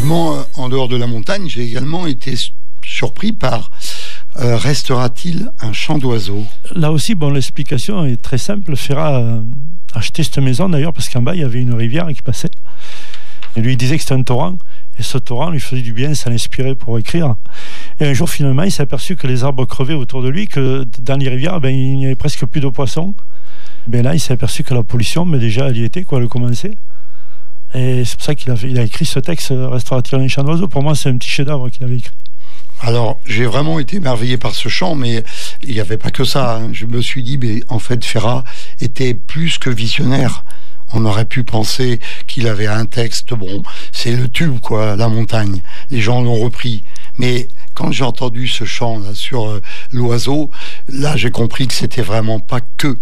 Effectivement, en dehors de la montagne, j'ai également été surpris par restera-t-il un chant d'oiseaux ? Là aussi, l'explication est très simple. Ferrat a acheté cette maison d'ailleurs parce qu'en bas, il y avait une rivière qui passait. Et lui, il disait que c'était un torrent. Et ce torrent lui faisait du bien, ça l'inspirait pour écrire. Et un jour, finalement, il s'est aperçu que les arbres crevaient autour de lui, que dans les rivières, il n'y avait presque plus de poissons. Là, il s'est aperçu que la pollution, déjà, elle y était, elle commençait. Et c'est pour ça qu'il a écrit ce texte, Restera-t-il un chant d'oiseaux ? Pour moi, c'est un petit chef-d'œuvre qu'il avait écrit. Alors, j'ai vraiment été émerveillé par ce chant, mais il n'y avait pas que ça. Je me suis dit, en fait, Ferrat était plus que visionnaire. On aurait pu penser qu'il avait un texte, c'est le tube, la montagne. Les gens l'ont repris. Mais quand j'ai entendu ce chant là, sur l'oiseau, là, j'ai compris que c'était vraiment pas que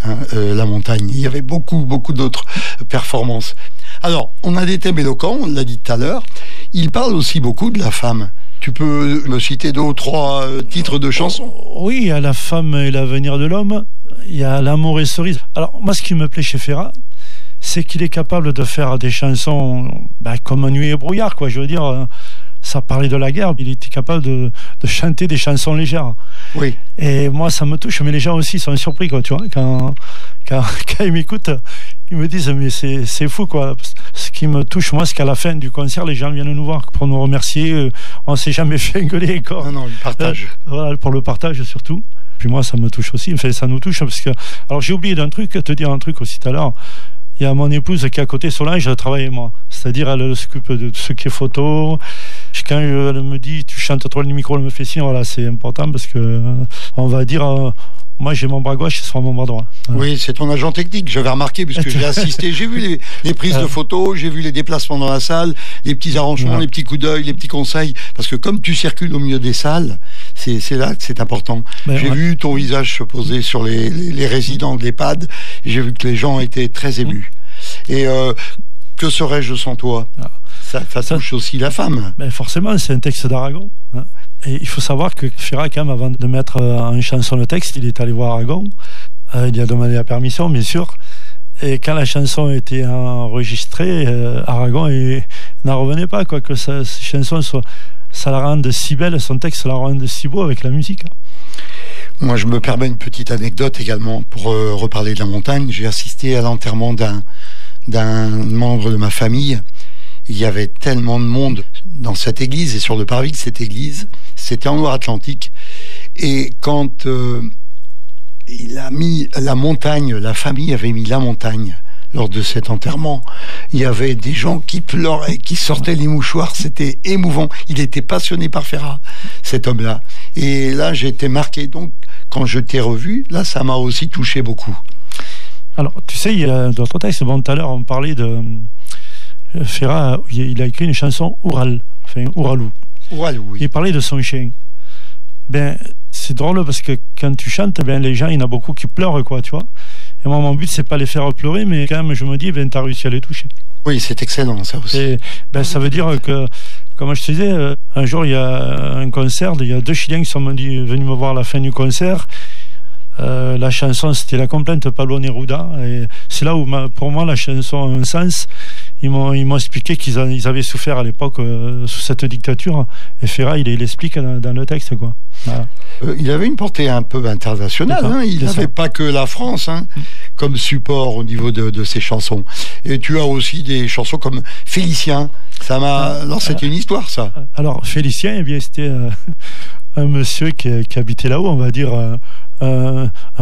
la montagne. Il y avait beaucoup d'autres performances. Alors, on a des thèmes éloquents, on l'a dit tout à l'heure. Il parle aussi beaucoup de la femme. Tu peux me citer 2 ou 3 titres de chansons ? Oui, il y a La femme et l'avenir de l'homme. Il y a L'amour et cerise. Alors, moi, ce qui me plaît chez Ferrat, c'est qu'il est capable de faire des chansons comme Nuit et brouillard, Je veux dire, ça parlait de la guerre. Il était capable de chanter des chansons légères. Oui. Et moi, ça me touche. Mais les gens aussi sont surpris, tu vois, quand ils m'écoutent. Ils me disent, mais c'est fou, Ce qui me touche, moi, c'est qu'à la fin du concert, les gens viennent nous voir pour nous remercier. On ne s'est jamais fait engueuler, Non, le partage. Voilà, pour le partage, surtout. Puis moi, ça me touche aussi. Enfin, ça nous touche parce que... Alors, j'ai oublié te dire un truc aussi tout à l'heure. Il y a mon épouse qui est à côté, Solange, elle travaille avec moi. C'est-à-dire, elle s'occupe de tout ce qui est photo. Quand elle me dit, tu chantes trop le micro, elle me fait signe, c'est important parce que, on va dire... moi, j'ai mon bras gauche, ce sera mon bras droit. Oui, c'est ton agent technique. J'avais remarqué, puisque j'ai assisté. J'ai vu les prises de photos, j'ai vu les déplacements dans la salle, les petits arrangements, les petits coups d'œil, les petits conseils. Parce que comme tu circules au milieu des salles, c'est là que c'est important. J'ai vu ton visage se poser sur les résidents de l'EHPAD. Et j'ai vu que les gens étaient très émus. Et que serais-je sans toi ? Ça touche aussi la femme. Forcément, c'est un texte d'Aragon. Et il faut savoir que Ferrat, quand même, avant de mettre en chanson le texte, il est allé voir Aragon. Il a demandé la permission, bien sûr. Et quand la chanson a été enregistrée, Aragon n'en revenait pas, que cette chanson ça la rende si belle, son texte la rende si beau avec la musique. Moi, je me permets une petite anecdote également pour reparler de la montagne. J'ai assisté à l'enterrement d'un membre de ma famille. Il y avait tellement de monde dans cette église et sur le parvis de cette église. C'était en Loire-Atlantique. Et quand il a mis la montagne, la famille avait mis la montagne lors de cet enterrement, il y avait des gens qui pleuraient, qui sortaient les mouchoirs. C'était émouvant. Il était passionné par Ferrat, cet homme-là. Et là, j'ai été marqué. Donc, quand je t'ai revu, là, ça m'a aussi touché beaucoup. Alors, tu sais, il y a d'autres textes. Tout à l'heure, on parlait de... Ferrat, il a écrit une chanson Ouralou. Ouralou, oui. Il parlait de son chien. C'est drôle parce que quand tu chantes, les gens, il y en a beaucoup qui pleurent, tu vois. Et moi, mon but, c'est pas les faire pleurer, mais quand même, je me dis, t'as réussi à les toucher. Oui, c'est excellent, ça aussi. Et, ça veut dire que, comme je te disais, un jour, il y a un concert, il y a 2 Chiliens qui sont venus me voir à la fin du concert. La chanson, c'était La complainte Pablo Neruda. Et c'est là où, pour moi, la chanson a un sens. Ils m'ont expliqué qu'ils avaient souffert à l'époque sous cette dictature. Et Ferrat, il l'explique dans le texte, Voilà. Il avait une portée un peu internationale. Il n'avait pas que la France comme support au niveau de ses chansons. Et tu as aussi des chansons comme Félicien. Alors, c'était une histoire, ça. Alors, Félicien, c'était un monsieur qui habitait là-haut, on va dire, un